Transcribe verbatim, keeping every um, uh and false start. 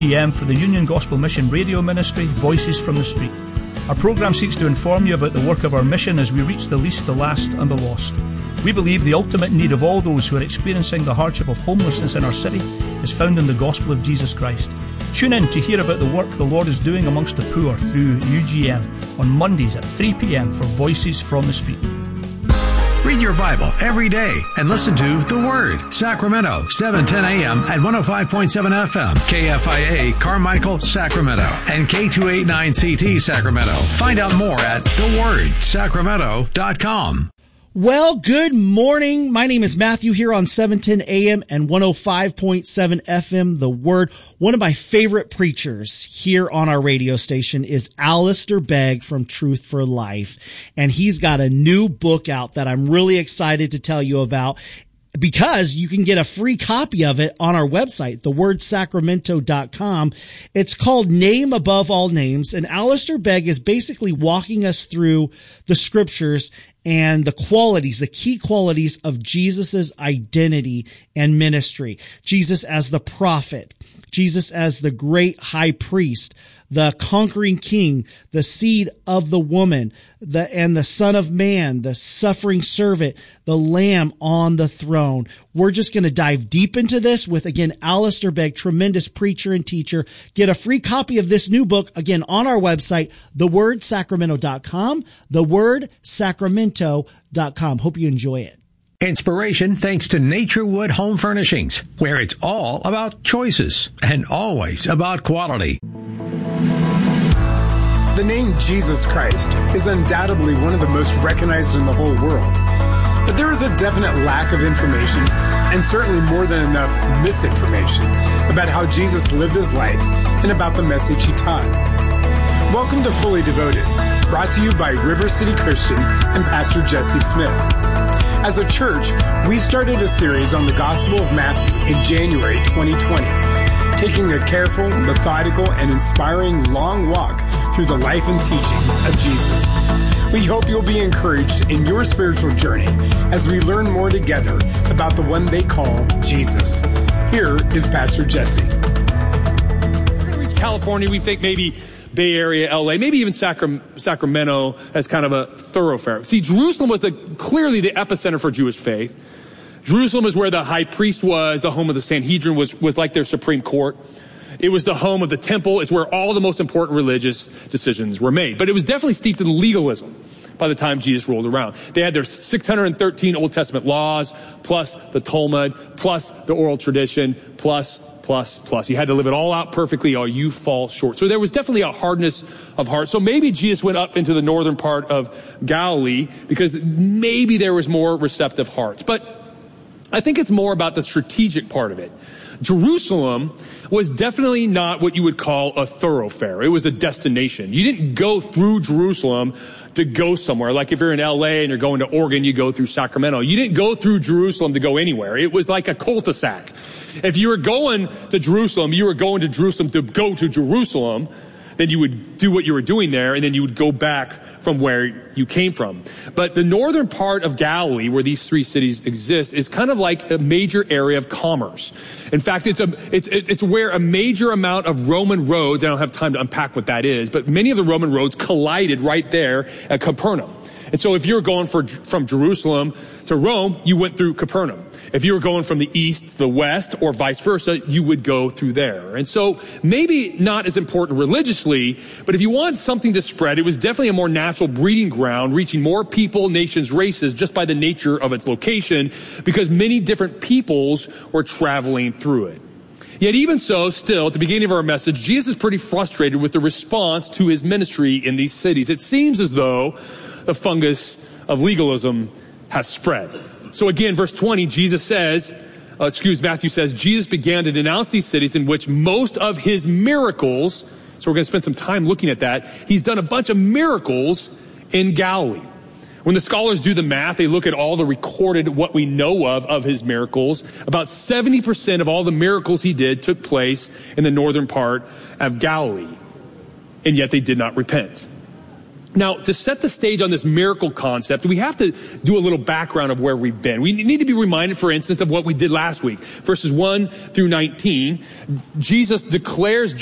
p m for the Union Gospel Mission radio ministry, Voices from the Street. Our program seeks to inform you about the work of our mission as we reach the least, the last, and the lost. We believe the ultimate need of all those who are experiencing the hardship of homelessness in our city is found in the gospel of Jesus Christ. Tune in to hear about the work the Lord is doing amongst the poor through U G M on Mondays at three p m for Voices from the Street. Read your Bible every day and listen to The Word, Sacramento, seven ten a m at one oh five point seven F M, K F I A, Carmichael, Sacramento, and K two eighty-nine C T, Sacramento. Find out more at the word sacramento dot com. Well, good morning. My name is Matthew here on seven ten a m and one oh five point seven F M, The Word. One of my favorite preachers here on our radio station is Alistair Begg from Truth for Life. And he's got a new book out that I'm really excited to tell you about, because you can get a free copy of it on our website, the word sacramento dot com. It's called Name Above All Names, and Alistair Begg is basically walking us through the scriptures and the qualities, the key qualities of Jesus's identity and ministry. Jesus as the prophet, Jesus as the great high priest, the conquering king, the seed of the woman, the and the Son of Man, the suffering servant, the Lamb on the throne. We're just going to dive deep into this with, again, Alistair Begg, tremendous preacher and teacher. Get a free copy of this new book, again, on our website, the word sacramento dot com, the word sacramento dot com. Hope you enjoy it. Inspiration thanks to Naturewood Home Furnishings, where it's all about choices and always about quality. The name Jesus Christ is undoubtedly one of the most recognized in the whole world. But there is a definite lack of information, and certainly more than enough misinformation, about how Jesus lived his life and about the message he taught. Welcome to Fully Devoted, brought to you by River City Christian and Pastor Jesse Smith. As a church, we started a series on the Gospel of Matthew in January twenty twenty, taking a careful, methodical, and inspiring long walk through the life and teachings of Jesus. We hope you'll be encouraged in your spiritual journey as we learn more together about the one they call Jesus. Here is Pastor Jesse. We're going to reach California. We think maybe Bay Area, L A, maybe even Sacram- Sacramento as kind of a thoroughfare. See, Jerusalem was the, clearly the epicenter for Jewish faith. Jerusalem is where the high priest was, the home of the Sanhedrin was, was like their supreme court. It was the home of the temple. It's where all the most important religious decisions were made. But it was definitely steeped in legalism by the time Jesus rolled around. They had their six hundred thirteen Old Testament laws, plus the Talmud, plus the oral tradition, plus, plus, plus. You had to live it all out perfectly or you fall short. So there was definitely a hardness of heart. So maybe Jesus went up into the northern part of Galilee because maybe there was more receptive hearts. But I think it's more about the strategic part of it. Jerusalem was definitely not what you would call a thoroughfare. It was a destination. You didn't go through Jerusalem to go somewhere. Like if you're in L A and you're going to Oregon, you go through Sacramento. You didn't go through Jerusalem to go anywhere. It was like a cul-de-sac. If you were going to Jerusalem, you were going to Jerusalem to go to Jerusalem. Then you would do what you were doing there, and then you would go back from where you came from. But the northern part of Galilee, where these three cities exist, is kind of like a major area of commerce. In fact, it's a it's it's where a major amount of Roman roads, I don't have time to unpack what that is, but many of the Roman roads collided right there at Capernaum. And so if you were going for, from Jerusalem to Rome, you went through Capernaum. If you were going from the east to the west or vice versa, you would go through there. And so maybe not as important religiously, but if you want something to spread, it was definitely a more natural breeding ground, reaching more people, nations, races, just by the nature of its location, because many different peoples were traveling through it. Yet even so, still, at the beginning of our message, Jesus is pretty frustrated with the response to his ministry in these cities. It seems as though the fungus of legalism has spread. So again, verse twenty, Jesus says, uh, excuse Matthew says, Jesus began to denounce these cities in which most of his miracles, so we're going to spend some time looking at that, he's done a bunch of miracles in Galilee. When the scholars do the math, they look at all the recorded, what we know of, of his miracles. About seventy percent of all the miracles he did took place in the northern part of Galilee. And yet they did not repent. Now, to set the stage on this miracle concept, we have to do a little background of where we've been. We need to be reminded, for instance, of what we did last week. Verses one through nineteen, Jesus declares